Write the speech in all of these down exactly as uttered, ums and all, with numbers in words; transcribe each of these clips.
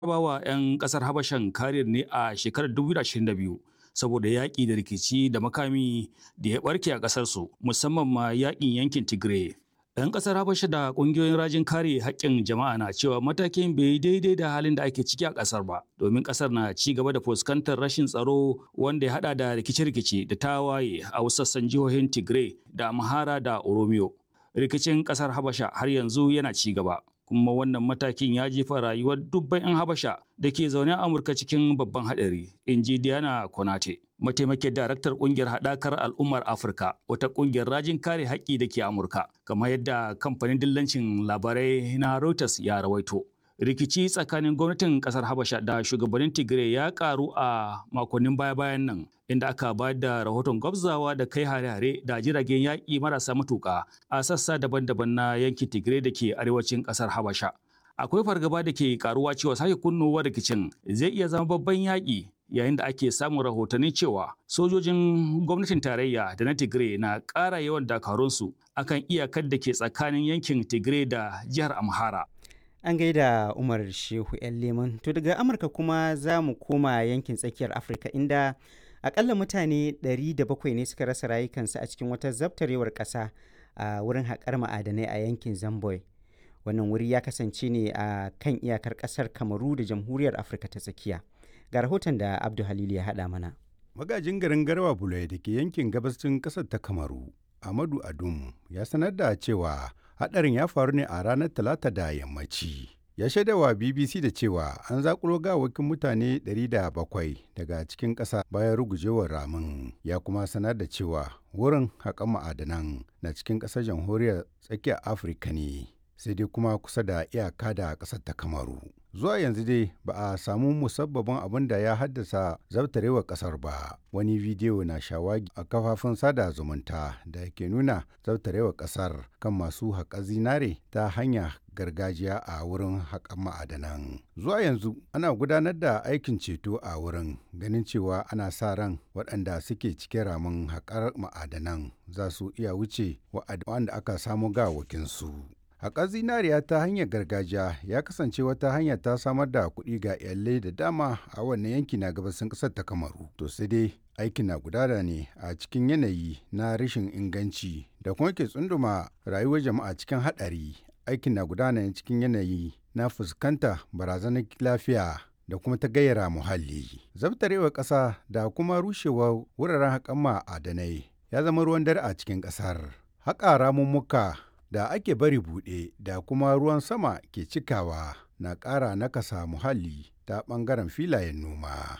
Bawa 'yan ƙasar Habashan kariyar ne a shekarar dubu biyu da ashirin da biyu saboda yaƙi da rikici da makami da ya ɓarke a ƙasarsu, musamman ma yaƙin yankin Tigray. 'Yan ƙasar Habasha da ƙungiyoyin rajin kare haƙƙin jama'a na cewa matakin bai yi daidai da halin da ake ciki a ƙasar ba, domin ƙasar na ci gaba da fuskantar rashin tsaro wanda ya haɗa da rikice-rikice da tawaye a wasu sassan jihohin Tigray da Amhara da Oromiyo. Rikicin ƙasar Habasha har yanzu yana ci gaba. Kuma wannan matakin ya jefa rayuwar dubban 'yan Habasha da ke zaune a Amurka cikin babban haɗari, in ji Diana Konate, mataimakin daraktar ƙungiyar haɗakar al'ummar Afirka, wata ƙungiyar rajin kare haƙƙi da ke Amurka, kamar yadda kamfanin dillancin labarai na Reuters ya rawaito. Rikici tsakanin gwamnatin ƙasar Habasha da shugabannin Tigray ya ƙaru a makonnin baya-bayan nan, inda aka bayar da rahoton gwabzawa da kai hare-hare da jiragen yaƙi marasa matuƙa a sassa daban-daban na yankin Tigray da ke arewacin ƙasar Habasha. Akwai fargaba da ke karuwa cewa sake kunnowar rikicin zai iya zama babban yaƙi, yayin da ake samun rahotanni cewa sojojin gwamnatin tarayya da na Tigray na ƙara yawan dakarunsu akan iyakar da ke tsakanin yankin Tigray da jihar Amhara. An gaida Umar Shehu 'yan Leman. To daga Amurka kuma za mu koma yankin tsakiyar Afirka inda akalla mutane ɗari da bakwai ne suka rasa rayukansu a cikin wata zabtarewar ƙasa a wurin haƙar ma'adanai a yankin Zamboi. Wannan wuri ya kasance ne a kan iyakar ƙasar Kamaru da Jamhuriyar Afirka ta Tsakiya. Ga rahoton da Abdu Halilu ya haɗa mana. Magajin garin Garwa Bulai da ke yankin gabashin ƙasar ta Kamaru, Amadu Adum, ya sanar da cewa hadarin ya faru ne a ranar Talata da yammaci. Ya shaidawa B B C da cewa an zakulo gawakin mutane ɗari da bakwai daga cikin ƙasa bayan rugujewar ramin. Ya kuma sanar da cewa wurin haƙan ma'adanan na cikin ƙasar jamhuriyar tsakiyar Afirka ne, sai dai kuma kusa da iyaka da ƙasar ta Kamaru. Zuwa yanzu dai ba a samu musabbabin abin da ya haddasa zabtarewar ƙasar ba. Wani bidiyo na shawagi a kafafen sada zumunta da ke nuna zabtarewar ƙasar kan masu haƙa zinare ta hanya gargajiya a wurin haƙan ma'adanan. Zuwa yanzu ana gudanar da aikin ceto a wurin, ganin cewa ana sa ran waɗanda suke cikin ramin haƙar ma'adanan za su iya wuce waɗanda aka samu gawakinsu. Haƙar zinariya ta hanyar gargajiya ya kasance wata hanya ta samar da kuɗi ga iyalai da dama a wannan yanki na gabasin ƙasar ta Kamaru. To sai dai aikin na gudana ne a cikin yanayi na rashin inganci da kuma ke tsunduma rayuwar jama'a cikin haɗari. Aikin na gudana ne cikin yanayi na fuskanta barazanar lafiya da kuma ta gayyara muhalli. Zabtarewar ƙasa da kuma rushewar wuraren haƙan ma'adanai ya zama ruwan dare a cikin ƙasar. Haƙa ramummuka da ake bari buɗe da kuma ruwan sama ke cikawa na ƙara nakasa muhalli ta ɓangaren filayen noma.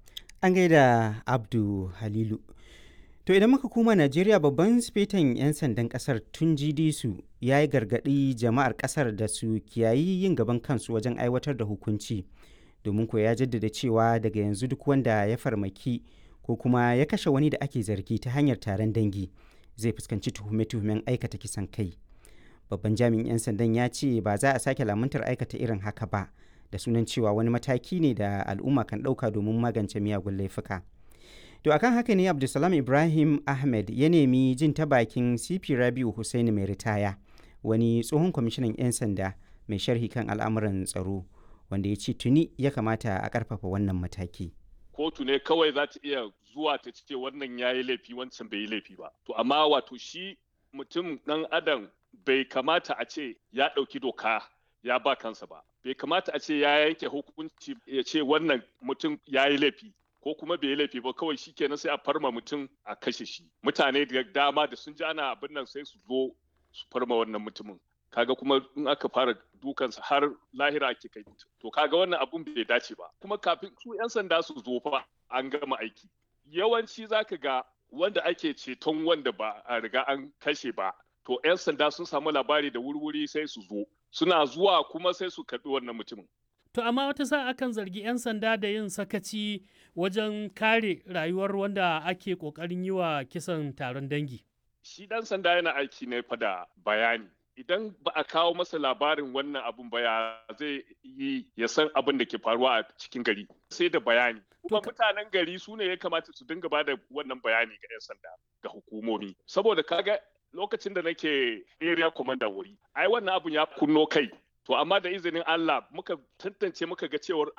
An gaida Abdu Halilu. To idan muka koma Najeriya, babban sifetan 'yan sandan ƙasar Tunji Disu ya yi gargaɗi jama'ar ƙasar da su kiyayi yin gaban kansu wajen aiwatar da hukunci, domin ko ya jaddada cewa daga yanzu duk wanda ya farmaki ko kuma ya kashe wani da ake zargi ta hanyar taron dangi zai fuskanci tuhume-tuhumen aikata kisan kai. Babban jami'in 'yan sandan ya ce ba za a sake lamuntar aikata irin haka ba, da sunan cewa wani mataki ne da al'umma kan ɗauka domin magance miyagun laifuka. To akan haka ne Abdulsalam Ibrahim Ahmed ya nemi jin ta bakin C P Rabiu Hussaini mai ritaya, wani tsohon kwamishinan 'yan sanda mai sharhi kan al'amuran tsaro, wanda ya ce tuni ya kamata a ƙarfafa wannan mataki. Kotu ne kawai za ta iya zuwa ta ce wannan ya yi laifi wancan bai yi laifi ba. To amma wato shi mutum ɗan adam bai kamata a ce ya ɗauki doka ya ba kansa ba. Bai kamata a ce ya yanke hukunci ya ce wannan mutum ya yi laifi ko kuma bai yi laifi ba, kawai shi kenan sai a farma mutum a kashe shi. Mutane da dama da sun ji ana abin nan sai su zo su farma wannan mutumin. Kaga kuma in aka fara dukansa har lahira ake kai mutum. To kaga wannan abun bai dace ba. Kuma kafin su 'yan sanda su zo fa an gama aiki. Yawanci zaka ga wanda ake ceton wanda ba a riga an kashe ba, to 'yan sanda sun samu labari da wuri-wuri sai su zo. Suna zuwa kuma sai su karɓi wannan mutumin. To amma wata sa akan zargi 'yan sanda da yin sakaci wajen kare rayuwar wanda ake ƙoƙarin yi wa kisan taron dangi. Shi ɗan sanda yana aiki ne fa da bayani. Idan ba a kawo masa labarin wannan abun ba, ya zai yi ya san abin da ke faruwa a cikin gari sai da bayani. Kuma mutanen gari su ne ya kamata su dinga ba da wannan bayani ga 'yan sanda ga hukumomi. Saboda kaga lokacin da nake area commander wuri, ai wannan abun ya kunno kai. To amma da izinin Allah muka tantance muka ga cewar